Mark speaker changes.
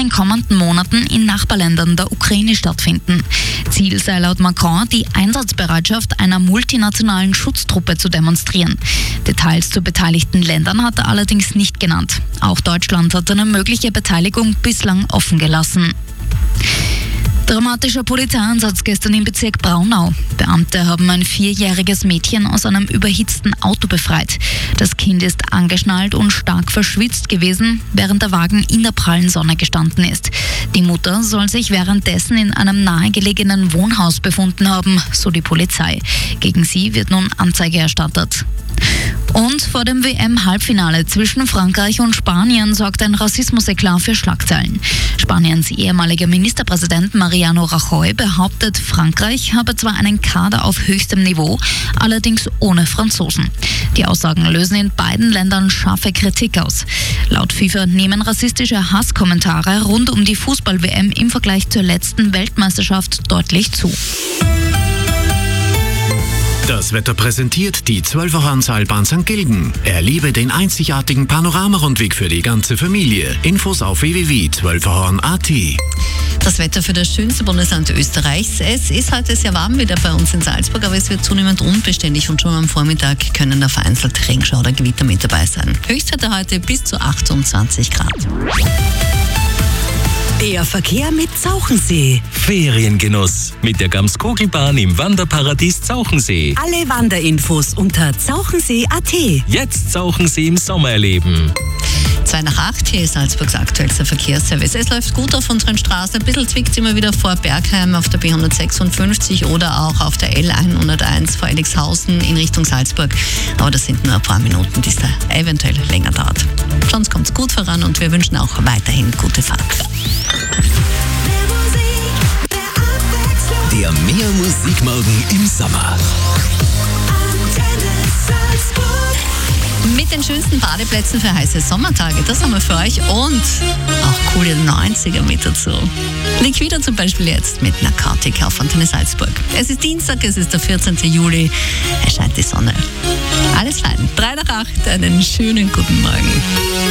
Speaker 1: den kommenden Monaten in Nachbarländern der Ukraine stattfinden. Ziel sei laut Macron, die Einsatzbereitschaft einer multinationalen Schutztruppe zu demonstrieren. Details zu beteiligten Ländern hat er allerdings nicht genannt. Auch Deutschland hat eine mögliche Beteiligung bislang offen gelassen. Dramatischer Polizeieinsatz gestern im Bezirk Braunau. Beamte haben ein 4-jähriges Mädchen aus einem überhitzten Auto befreit. Das Kind ist angeschnallt und stark verschwitzt gewesen, während der Wagen in der prallen Sonne gestanden ist. Die Mutter soll sich währenddessen in einem nahegelegenen Wohnhaus befunden haben, so die Polizei. Gegen sie wird nun Anzeige erstattet. Und vor dem WM-Halbfinale zwischen Frankreich und Spanien sorgt ein Rassismus-Eklat für Schlagzeilen. Spaniens ehemaliger Ministerpräsident Mariano Rajoy behauptet, Frankreich habe zwar einen Kader auf höchstem Niveau, allerdings ohne Franzosen. Die Aussagen lösen in beiden Ländern scharfe Kritik aus. Laut FIFA nehmen rassistische Hasskommentare rund um die Fußball-WM im Vergleich zur letzten Weltmeisterschaft deutlich zu.
Speaker 2: Das Wetter präsentiert die 12er-Seilbahn St. Gilgen. Erlebe den einzigartigen Panoramarundweg für die ganze Familie. Infos auf www.12erhorn.at.
Speaker 3: Das Wetter für das schönste Bundesland Österreichs. Es ist heute sehr warm wieder bei uns in Salzburg, aber es wird zunehmend unbeständig und schon am Vormittag können da vereinzelt Regenschauer oder Gewitter mit dabei sein. Höchstwerte heute bis zu 28 Grad.
Speaker 4: Der Verkehr mit Zauchensee.
Speaker 5: Feriengenuss mit der Gamskokelbahn im Wanderparadies Zauchensee.
Speaker 4: Alle Wanderinfos unter zauchensee.at.
Speaker 5: Jetzt Zauchensee im Sommer erleben.
Speaker 3: 7:55, hier ist Salzburgs aktuellster Verkehrsservice. Es läuft gut auf unseren Straßen. Ein bisschen zwickt es immer wieder vor Bergheim auf der B156 oder auch auf der L101 vor Edixhausen in Richtung Salzburg. Aber das sind nur ein paar Minuten, die es da eventuell länger dauert. Sonst kommt es gut voran und wir wünschen auch weiterhin gute Fahrt.
Speaker 2: Der Mehr Musikmorgen im Sommer.
Speaker 3: Mit den schönsten Badeplätzen für heiße Sommertage, das haben wir für euch und auch coole 90er mit dazu. Liquida zum Beispiel jetzt mit Narcotic auf Antenne Salzburg. Es ist Dienstag, es ist der 14. Juli, es scheint die Sonne. Alles fein, 7:55, einen schönen guten Morgen.